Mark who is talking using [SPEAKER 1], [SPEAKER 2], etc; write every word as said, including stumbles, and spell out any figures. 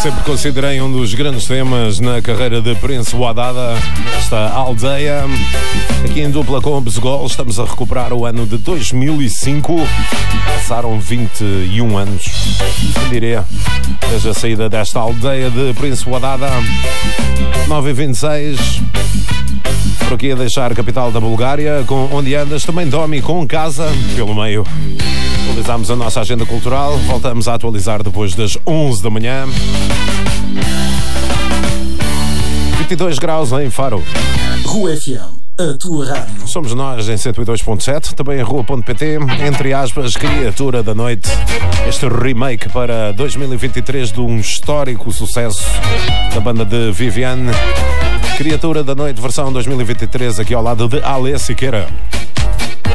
[SPEAKER 1] Sempre considerei um dos grandes temas na carreira de Prince Wadada, esta aldeia. Aqui em dupla com o Bezegol, estamos a recuperar o ano de dois mil e cinco. Passaram vinte e um anos, eu diria, desde a saída desta aldeia de Prince Wadada. nove e vinte e seis. Por aqui a deixar a capital da Bulgária, com Onde Andas, também Domi com Casa pelo meio. Atualizamos a nossa agenda cultural, voltamos a atualizar depois das onze da manhã. vinte e dois graus em Faro.
[SPEAKER 2] Rua F M, a tua rádio.
[SPEAKER 1] Somos nós em cento e dois ponto sete, também em rua ponto pt, entre aspas, Criatura da Noite. Este remake para dois mil e vinte e três de um histórico sucesso da banda de Viviane. Criatura da Noite, versão dois mil e vinte e três, aqui ao lado de Alê Siqueira.